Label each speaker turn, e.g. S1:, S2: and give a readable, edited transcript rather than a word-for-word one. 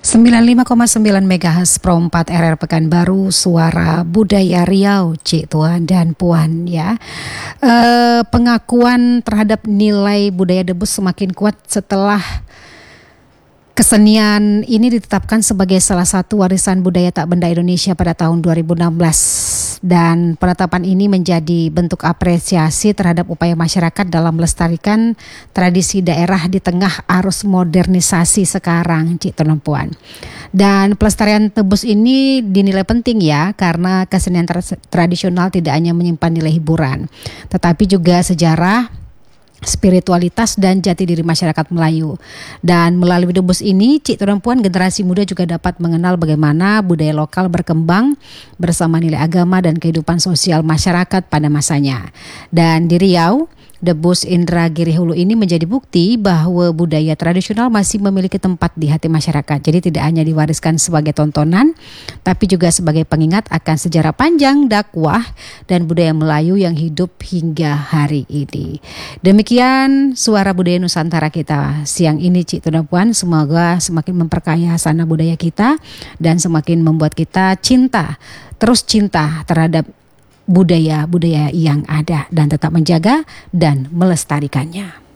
S1: 95,9 MHz Pro 4 RR Pekanbaru, Suara Budaya Riau, Cik Tuan dan Puan ya. Pengakuan terhadap nilai budaya Debus semakin kuat setelah kesenian ini ditetapkan sebagai salah satu warisan budaya tak benda Indonesia pada tahun 2016, dan penetapan ini menjadi bentuk apresiasi terhadap upaya masyarakat dalam melestarikan tradisi daerah di tengah arus modernisasi sekarang, Cik Tuan Puan. Dan pelestarian Debus ini dinilai penting ya, karena kesenian tradisional tidak hanya menyimpan nilai hiburan, tetapi juga sejarah, spiritualitas dan jati diri masyarakat Melayu. Dan melalui Debus ini, Cik Tuan Puan, generasi muda juga dapat mengenal bagaimana budaya lokal berkembang bersama nilai agama dan kehidupan sosial masyarakat pada masanya. Dan di Riau, Debus Indragiri Hulu ini menjadi bukti bahwa budaya tradisional masih memiliki tempat di hati masyarakat. Jadi tidak hanya diwariskan sebagai tontonan, tapi juga sebagai pengingat akan sejarah panjang dakwah dan budaya Melayu yang hidup hingga hari ini. Demikian Suara Budaya Nusantara kita siang ini, Cik Tuan Puan. Semoga semakin memperkaya sanah budaya kita dan semakin membuat kita terus cinta terhadap budaya-budaya yang ada dan tetap menjaga dan melestarikannya.